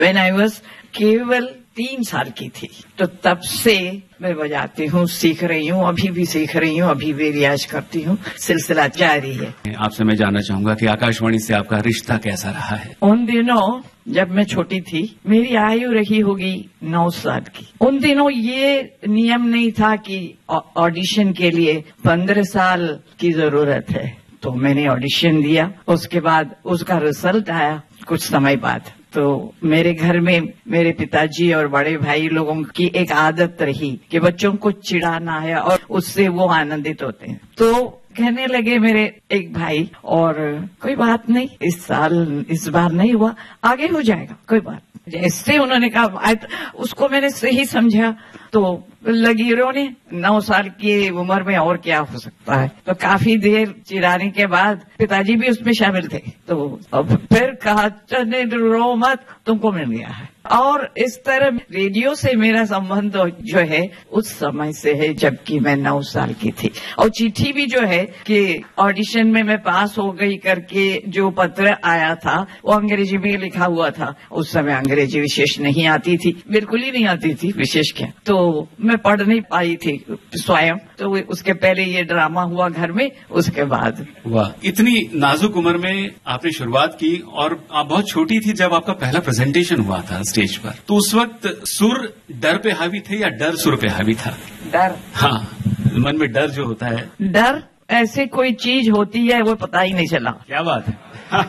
When I was केवल 3 साल की थी। तो तब से मैं बजाती हूँ, सीख रही हूँ, अभी भी सीख रही हूँ, अभी भी रियाज करती हूँ, सिलसिला जारी है। आपसे मैं जानना चाहूंगा कि आकाशवाणी से आपका रिश्ता कैसा रहा है? उन दिनों जब मैं छोटी थी, मेरी आयु रही होगी 9 साल की। उन दिनों ये नियम नहीं था कि ऑडिशन के लिए 15 साल की जरूरत है। तो मैंने ऑडिशन दिया, उसके बाद उसका रिजल्ट आया कुछ समय बाद। तो मेरे घर में मेरे पिताजी और बड़े भाई लोगों की एक आदत रही कि बच्चों को चिढ़ाना है और उससे वो आनंदित होते हैं। तो कहने लगे मेरे एक भाई, और कोई बात नहीं, इस बार नहीं हुआ, आगे हो जाएगा, कोई बात। जैसे उन्होंने कहा, उसको मैंने सही समझा, तो लगी रोने। 9 साल की उम्र में और क्या हो सकता है। तो काफी देर चिढ़ाने के बाद पिताजी भी उसमें शामिल थे। तो अब फिर कहा, चने रो मत, तुमको मिल गया है। और इस तरह रेडियो से मेरा संबंध जो है उस समय से है, जबकि मैं 9 साल की थी। और चिट्ठी भी जो है कि ऑडिशन में मैं पास हो गई करके जो पत्र आया था वो अंग्रेजी में लिखा हुआ था। उस समय अंग्रेजी विशेष नहीं आती थी, बिल्कुल ही नहीं आती थी, विशेष क्या। तो मैं पढ़ नहीं पाई थी स्वयं। तो उसके पहले ये ड्रामा हुआ घर में, उसके बाद। वाह, इतनी नाजुक उम्र में आपने शुरुआत की और आप बहुत छोटी थी जब आपका पहला प्रेजेंटेशन हुआ था स्टेज पर। तो उस वक्त सुर डर पे हावी थे या डर सुर पे हावी था? डर। हाँ, मन में डर जो होता है, डर ऐसे कोई चीज होती है वो पता ही नहीं चला। क्या बात है।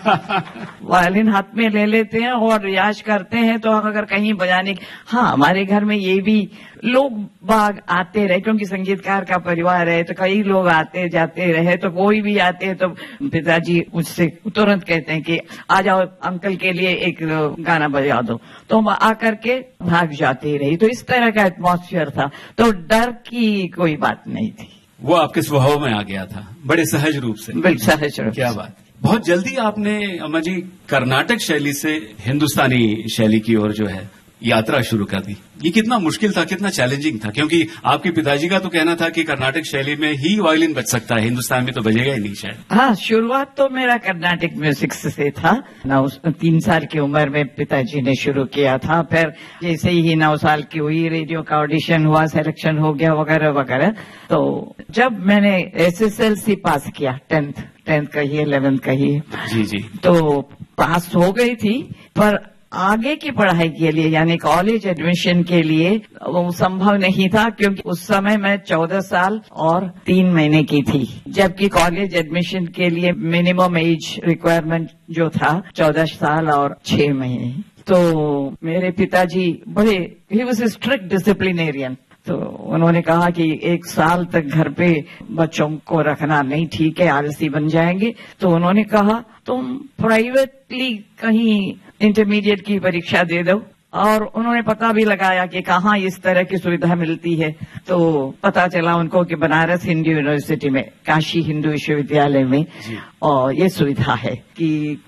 वायलिन हाथ में ले लेते हैं और रियाज करते हैं। तो अगर कहीं बजाने, हाँ, हमारे घर में ये भी लोग बाग आते रहे, क्योंकि संगीतकार का परिवार है, तो कई लोग आते जाते रहे। तो कोई भी आते हैं तो पिताजी मुझसे तुरंत कहते हैं कि आ जाओ, अंकल के लिए एक गाना बजा दो। तो हम आकर के भाग जाते रही। तो इस तरह का एटमॉस्फेयर था। तो डर की कोई बात नहीं थी, वो आपके स्वभाव में आ गया था बड़े सहज रूप से। बिल्कुल सहज रूप। क्या बात। बहुत जल्दी आपने अम्मा जी कर्नाटक शैली से हिंदुस्तानी शैली की ओर जो है यात्रा शुरू कर दी। ये कितना मुश्किल था, कितना चैलेंजिंग था? क्योंकि आपके पिताजी का तो कहना था कि कर्नाटक शैली में ही वायलिन बज सकता है, हिंदुस्तान में तो बजेगा ही नहीं शायद। हाँ, शुरुआत तो मेरा कर्नाटक म्यूजिक से था। 3 साल की उम्र में पिताजी ने शुरू किया था। फिर जैसे ही 9 साल की हुई, रेडियो का ऑडिशन हुआ, सिलेक्शन हो गया, वगैरह वगैरह। तो जब मैंने SSLC पास किया, 10th कहिए, 11th कहिए, जी, तो पास हो गई थी। पर आगे की पढ़ाई के लिए, यानी कॉलेज एडमिशन के लिए, वो संभव नहीं था, क्योंकि उस समय मैं 14 साल और 3 महीने की थी। जबकि कॉलेज एडमिशन के लिए मिनिमम एज रिक्वायरमेंट जो था 14 साल और 6 महीने। तो मेरे पिताजी he was a strict disciplinarian. तो उन्होंने कहा कि 1 साल तक घर पे बच्चों को रखना नहीं ठीक है, आलसी बन जाएंगे। तो उन्होंने कहा, तुम प्राइवेटली कहीं इंटरमीडिएट की परीक्षा दे दो। और उन्होंने पता भी लगाया कि कहाँ इस तरह की सुविधा मिलती है। तो पता चला उनको कि बनारस हिंदू यूनिवर्सिटी में, काशी हिंदू विश्वविद्यालय में और ये सुविधा है कि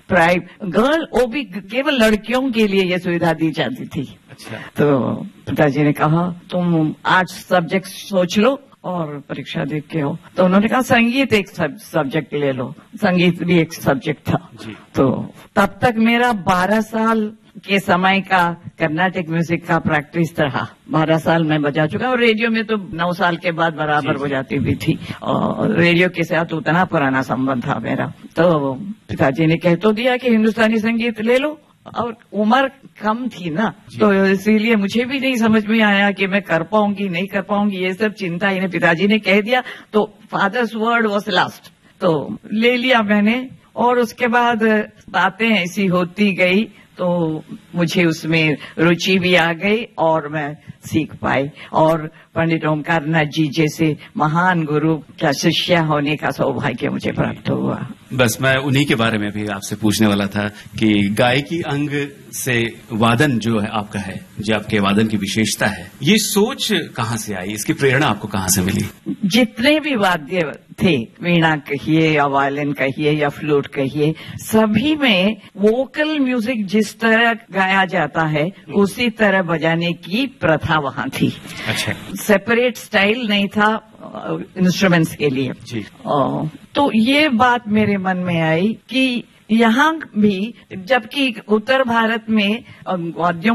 गर्ल, वो भी केवल लड़कियों के लिए ये सुविधा दी जाती थी। अच्छा। तो पिताजी ने कहा, तुम 8 सब्जेक्ट सोच लो और परीक्षा दे के हो। तो उन्होंने कहा, संगीत एक सब्जेक्ट ले लो। संगीत भी एक सब्जेक्ट था। तो तब तक मेरा 12 साल के समय का कर्नाटक म्यूजिक का प्रैक्टिस रहा। 12 साल मैं बजा चुका। और रेडियो में तो 9 साल के बाद बराबर बजाती भी थी। और रेडियो के साथ उतना पुराना संबंध था मेरा। तो पिताजी ने कह तो दिया कि हिंदुस्तानी संगीत ले लो। और उम्र कम थी ना, तो इसीलिए मुझे भी नहीं समझ में आया कि मैं कर पाऊंगी नहीं कर पाऊंगी, ये सब चिंता इन्हें पिताजी ने कह दिया। तो फादर्स वर्ड वॉज लास्ट, तो ले लिया मैंने। और उसके बाद बातें ऐसी होती गई, तो मुझे उसमें रुचि भी आ गई और मैं सीख पाई। और पंडित ओमकार नाथ जी जैसे महान गुरु का शिष्य होने का सौभाग्य मुझे प्राप्त हुआ। बस मैं उन्हीं के बारे में भी आपसे पूछने वाला था कि गायकी अंग से वादन जो है आपका है, जो आपके वादन की विशेषता है, ये सोच कहाँ से आई, इसकी प्रेरणा आपको कहाँ से मिली? जितने भी वाद्य थे, वीणा कहिए या वायलिन कहिए या फ्लूट कहिए, सभी में वोकल म्यूजिक जिस तरह गाया जाता है उसी तरह बजाने की प्रथा वहाँ थी। अच्छा। सेपरेट स्टाइल नहीं था इंस्ट्रूमेंट्स के लिए जी। तो ये बात मेरे मन में आई कि यहाँ भी, जबकि उत्तर भारत में वाद्यों